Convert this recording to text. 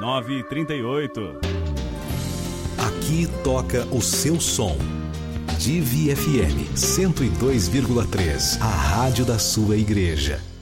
938. Aqui toca o seu som. Divi FM 102,3, a rádio da sua igreja.